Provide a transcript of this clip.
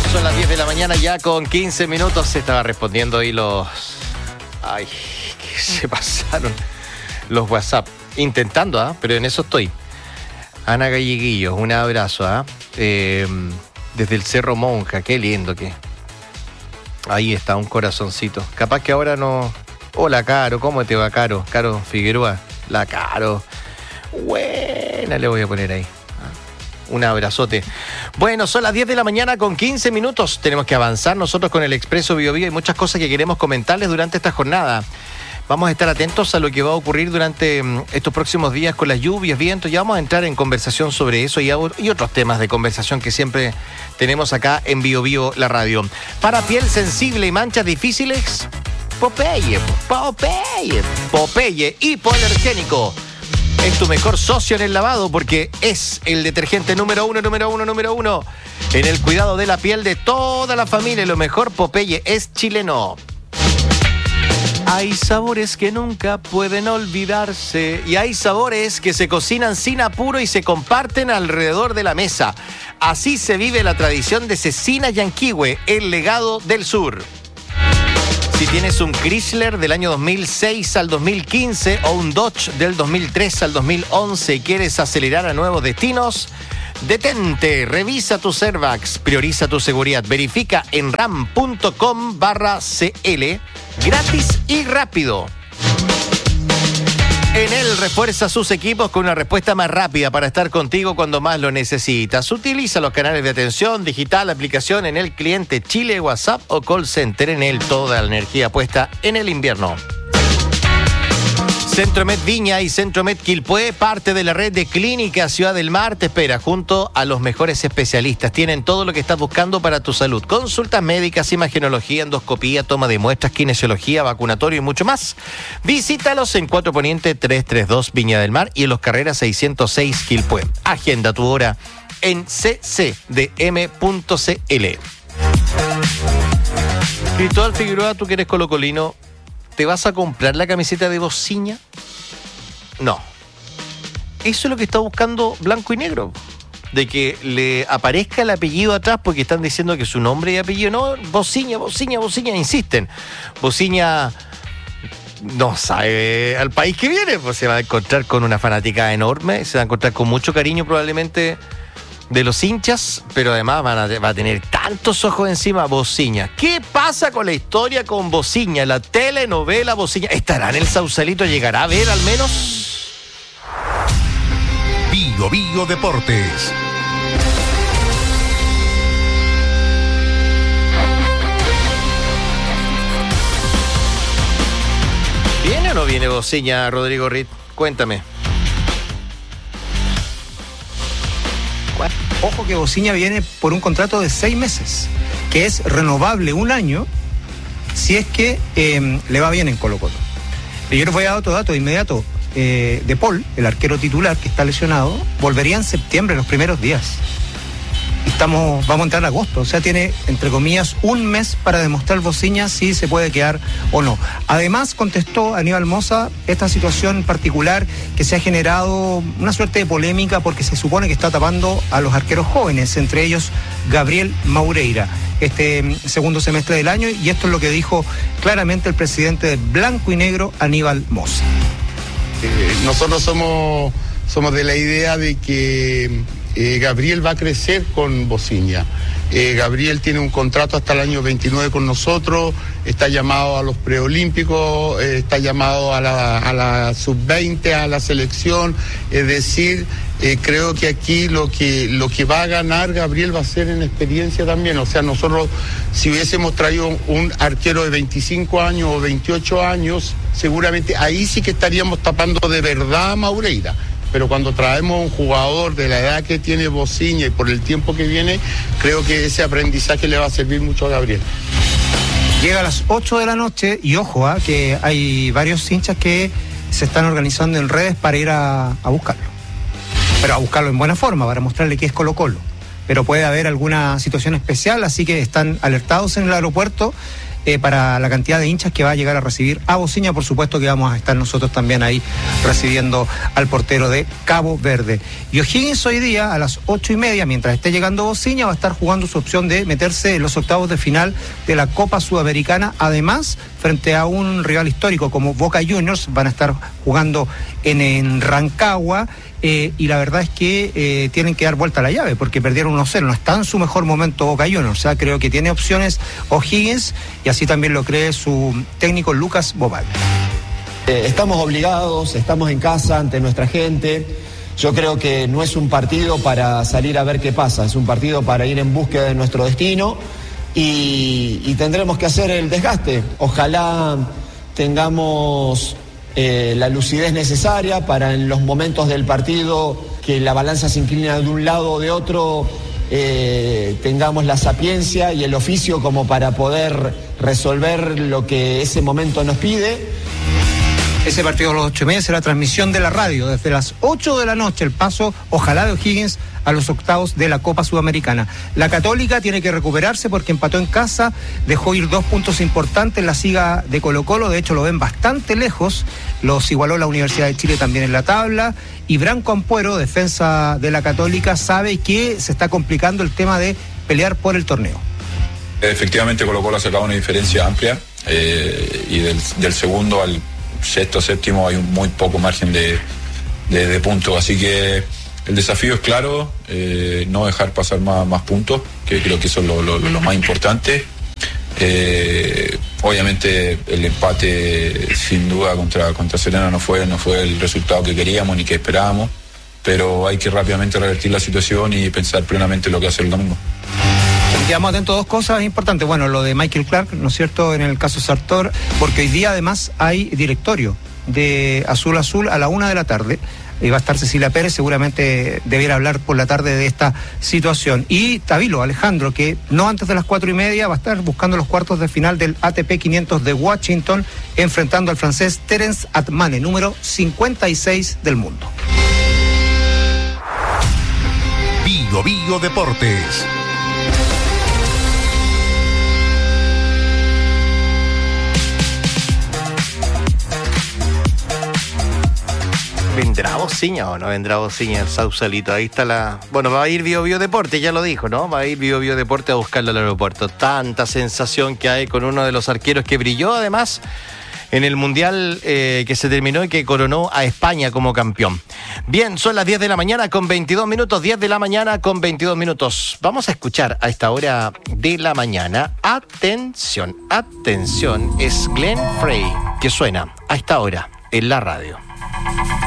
Son las 10 de la mañana ya con 15 minutos. Se estaba respondiendo ahí los... Ay, que se pasaron los WhatsApp. Intentando, pero en eso estoy. Ana Galleguillo, un abrazo, desde el Cerro Monja, qué lindo que... Ahí está, un corazoncito. Capaz que ahora no... Hola, Caro, ¿cómo te va, Caro? Caro Figueroa, la Caro. Buena, le voy a poner ahí. Un abrazote. Bueno, son las 10 de la mañana con 15 minutos. Tenemos que avanzar nosotros con el Expreso Biobío. Hay muchas cosas que queremos comentarles durante esta jornada. Vamos a estar atentos a lo que va a ocurrir durante estos próximos días con las lluvias, vientos. Ya vamos a entrar en conversación sobre eso y otros temas de conversación que siempre tenemos acá en Biobío, la radio. Para piel sensible y manchas difíciles, Popeye, hipoalergénico. Es tu mejor socio en el lavado porque es el detergente número uno en el cuidado de la piel de toda la familia. Lo mejor, Popeye, es chileno. Hay sabores que nunca pueden olvidarse y hay sabores que se cocinan sin apuro y se comparten alrededor de la mesa. Así se vive la tradición de Cecina Yanquihue, el legado del sur. Si tienes un Chrysler del año 2006 al 2015 o un Dodge del 2003 al 2011 y quieres acelerar a nuevos destinos, detente, revisa tus airbags, prioriza tu seguridad, verifica en ram.com/cl, gratis y rápido. Enel refuerza sus equipos con una respuesta más rápida para estar contigo cuando más lo necesitas. Utiliza los canales de atención digital, aplicación Enel Cliente Chile, WhatsApp o call center Enel. Toda la energía puesta en el invierno. Centromed Viña y Centromed Quilpué, parte de la red de Clínica Ciudad del Mar, te espera junto a los mejores especialistas. Tienen todo lo que estás buscando para tu salud. Consultas médicas, imagenología, endoscopía, toma de muestras, kinesiología, vacunatorio y mucho más. Visítalos en 4 Poniente 332 Viña del Mar y en Los Carreras 606 Quilpué. Agenda tu hora en ccdm.cl. Cristóbal Figueroa, tú que eres colocolino, ¿te vas a comprar la camiseta de Bociña? No. Eso es lo que está buscando Blanco y Negro. De que le aparezca el apellido atrás porque están diciendo que su nombre y apellido. No, Bociña, insisten. Bociña no sabe al país que viene, pues se va a encontrar con una fanática enorme, se va a encontrar con mucho cariño probablemente de los hinchas, pero además va a tener tantos ojos encima Bociña. ¿Qué pasa con la historia con Bociña? La telenovela Bociña. ¿Estará en el Sausalito? ¿Llegará a ver al menos? Biobío Deportes. ¿Viene o no viene Bociña, Rodrigo Ritt? Cuéntame. Ojo que Bociña viene por un contrato de 6 meses, que es renovable un año si es que le va bien en Colo-Colo. Yo les voy a dar otro dato de inmediato. De Paul, el arquero titular que está lesionado, volvería en septiembre, los primeros días. Vamos a entrar en agosto, o sea, tiene, entre comillas, un mes para demostrar Bociña si se puede quedar o no. Además, contestó Aníbal Mosa esta situación particular que se ha generado una suerte de polémica porque se supone que está tapando a los arqueros jóvenes, entre ellos Gabriel Maureira, este segundo semestre del año, y esto es lo que dijo claramente el presidente de Blanco y Negro, Aníbal Mosa. Nosotros somos de la idea de que Gabriel va a crecer con Bociña. Gabriel tiene un contrato hasta el año 29 con nosotros, está llamado a los preolímpicos, está llamado a la sub-20, a la selección, es decir, creo que aquí lo que va a ganar Gabriel va a ser en experiencia también. O sea, nosotros si hubiésemos traído un arquero de 25 años o 28 años, seguramente ahí sí que estaríamos tapando de verdad a Maureira. Pero cuando traemos un jugador de la edad que tiene Bociña y por el tiempo que viene, creo que ese aprendizaje le va a servir mucho a Gabriel. Llega a las 8 de la noche y ojo, que hay varios hinchas que se están organizando en redes para ir a buscarlo. Pero a buscarlo en buena forma, para mostrarle que es Colo-Colo. Pero puede haber alguna situación especial, así que están alertados en el aeropuerto para la cantidad de hinchas que va a llegar a recibir a Bociña. Por supuesto que vamos a estar nosotros también ahí recibiendo al portero de Cabo Verde. Y O'Higgins hoy día a las 8:30, mientras esté llegando Bociña, va a estar jugando su opción de meterse en los octavos de final de la Copa Sudamericana. Además, frente a un rival histórico como Boca Juniors, van a estar jugando en Rancagua. Y la verdad es que tienen que dar vuelta a la llave porque perdieron 1-0, no está en su mejor momento Boca Juniors, o sea, creo que tiene opciones O'Higgins y así también lo cree su técnico Lucas Boval. Estamos obligados, estamos en casa ante nuestra gente. Yo creo que no es un partido para salir a ver qué pasa, es un partido para ir en búsqueda de nuestro destino y tendremos que hacer el desgaste. Ojalá tengamos la lucidez necesaria para en los momentos del partido que la balanza se inclina de un lado o de otro, tengamos la sapiencia y el oficio como para poder resolver lo que ese momento nos pide. Ese partido a las 8:30 será transmisión de la radio desde las 8 de la noche, el paso, ojalá, de O'Higgins a los octavos de la Copa Sudamericana. La Católica tiene que recuperarse porque empató en casa, dejó ir 2 puntos importantes en la siga de Colo-Colo, de hecho lo ven bastante lejos, los igualó la Universidad de Chile también en la tabla, y Branco Ampuero, defensa de la Católica, sabe que se está complicando el tema de pelear por el torneo. Efectivamente Colo-Colo ha sacado una diferencia amplia y del segundo al sexto, séptimo hay un muy poco margen de puntos, así que el desafío es claro, no dejar pasar más puntos, que creo que eso es lo más importante. Obviamente el empate sin duda contra Serena no fue el resultado que queríamos ni que esperábamos, pero hay que rápidamente revertir la situación y pensar plenamente en lo que hace el domingo. Quedamos atentos a 2 cosas importantes. Bueno, lo de Michael Clark, ¿no es cierto?, en el caso Sartor, porque hoy día además hay directorio de Azul a la 1 de la tarde. Y va a estar Cecilia Pérez, seguramente debiera hablar por la tarde de esta situación. Y Tavilo, Alejandro, que no antes de las 4:30 va a estar buscando los cuartos de final del ATP 500 de Washington, enfrentando al francés Terence Atmane, número 56 del mundo. Bio Deportes. ¿Vendrá Bociña o no vendrá Bociña el Sausalito? Ahí está Bueno, va a ir Bio Deporte, ya lo dijo, ¿no? Va a ir Bio Deporte a buscarlo al aeropuerto. Tanta sensación que hay con uno de los arqueros que brilló, además, en el Mundial que se terminó y que coronó a España como campeón. Bien, son las 10 de la mañana con 22 minutos, 10 de la mañana con 22 minutos. Vamos a escuchar a esta hora de la mañana. Atención, es Glenn Frey, que suena a esta hora en la radio.